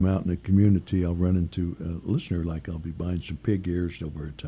out in the community, I'll run into a listener, like I'll be buying some pig ears over at,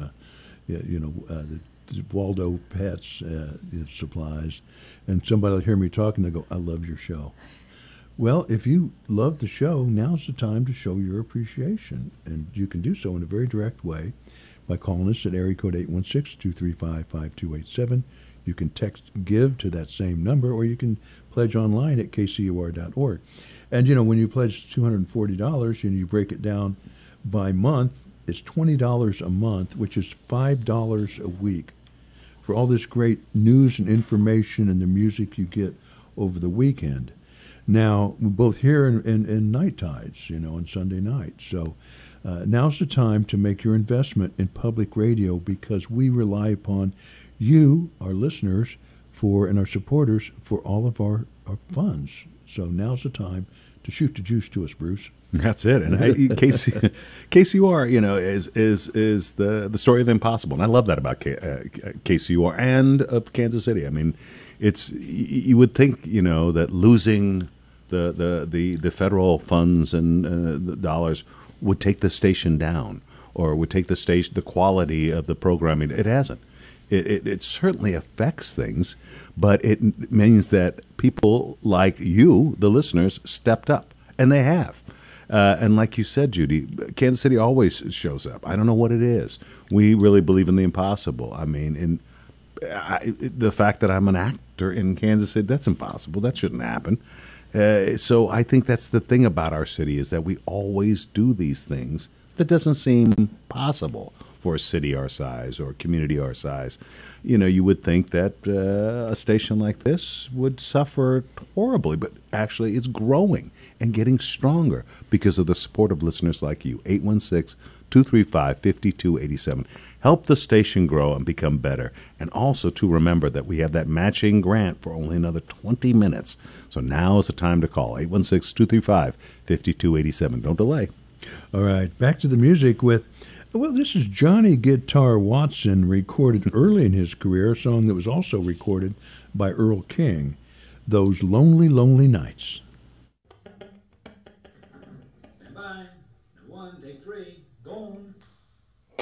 the Waldo Pets Supplies, and somebody will hear me talking, they go, I love your show. Well, if you love the show, now's the time to show your appreciation. And you can do so in a very direct way by calling us at area code 816-235-5287. You can text GIVE to that same number, or you can pledge online at kcur.org. And, when you pledge $240 and you break it down by month, it's $20 a month, which is $5 a week for all this great news and information and the music you get over the weekend. Now, we're both here in night tides, on Sunday night. So now's the time to make your investment in public radio, because we rely upon you, our listeners, and our supporters for all of our funds. So now's the time to shoot the juice to us, Bruce. That's it. And KCUR, is the story of the impossible. And I love that about KCUR and of Kansas City. I mean, you would think, that losing the federal funds and the dollars would take the station down, or would take the quality of the programming. It hasn't. It certainly affects things, but it means that people like you, the listeners, stepped up, and they have. And like you said, Judy, Kansas City always shows up. I don't know what it is. We really believe in the impossible. I mean, the fact that I'm an actor in Kansas City, that's impossible. That shouldn't happen. So I think that's the thing about our city, is that we always do these things that doesn't seem possible for a city our size or a community our size. You would think that a station like this would suffer horribly, but actually it's growing and getting stronger because of the support of listeners like you. 816-235-5287. Help the station grow and become better. And also to remember that we have that matching grant for only another 20 minutes. So now is the time to call. 816-235-5287. Don't delay. All right, back to the music this is Johnny Guitar Watson, recorded early in his career, a song that was also recorded by Earl King, Those Lonely, Lonely Nights.